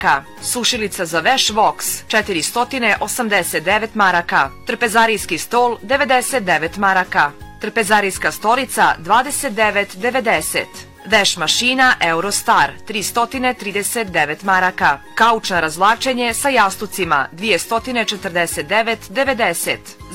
Sušilica za veš Vox 489 maraka. Trpezarijski stol 99 maraka. Trpezarijska stolica 29,90. Veš mašina Eurostar 339 maraka. Kauč na razvlačenje sa jastucima 249,90.